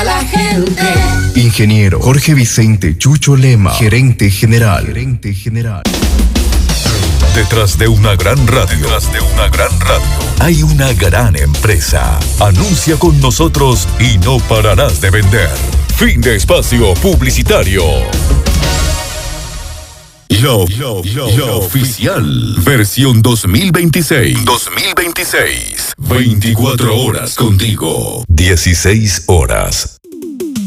para la gente. Ingeniero Jorge Vicente Chucho Lema, gerente general. Detrás de una gran radio, hay una gran empresa. Anuncia con nosotros y no pararás de vender. Fin de espacio publicitario. Lo oficial. Versión 2026. 24 horas contigo. 16 horas.